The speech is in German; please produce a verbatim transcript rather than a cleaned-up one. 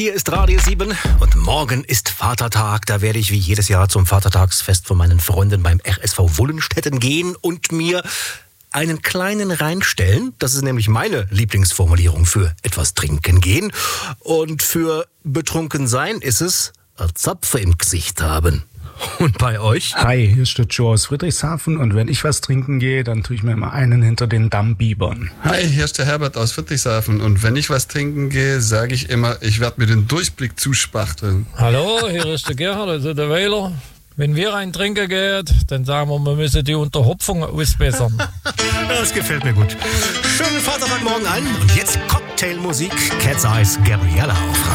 Hier ist Radio sieben und morgen ist Vatertag. Da werde ich wie jedes Jahr zum Vatertagsfest von meinen Freunden beim R S V Wullenstetten gehen und mir einen kleinen reinstellen. Das ist nämlich meine Lieblingsformulierung für etwas trinken gehen. Und für betrunken sein ist es ein Zapfe im Gesicht haben. Und bei euch? Hi, hier ist der Joe aus Friedrichshafen und wenn ich was trinken gehe, dann tue ich mir immer einen hinter den Dammbibern. Hi, hier ist der Herbert aus Friedrichshafen und wenn ich was trinken gehe, sage ich immer, ich werde mir den Durchblick zuspachteln. Hallo, hier ist der Gerhard, also der Wähler. Wenn wir einen trinken gehen, dann sagen wir, wir müssen die Unterhopfung ausbessern. Das gefällt mir gut. Schönen Vatertag morgen an und jetzt Cocktailmusik. Cat's Eyes, Gabriella auf